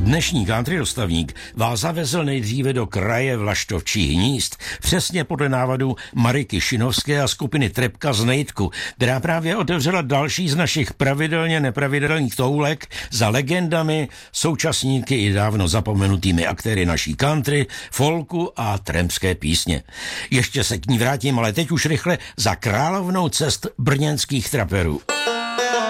Dnešní country dostavník vás zavezl nejdříve do kraje Vlaštovčích Hnízd, přesně podle návadu Mariky Šinovské a skupiny Trepka z Nejtku, která právě otevřela další z našich pravidelně nepravidelných toulek za legendami, současníky i dávno zapomenutými aktéry naší country, folku a trampské písně. Ještě se k ní vrátím, ale teď už rychle za královnou cest brněnských traperů.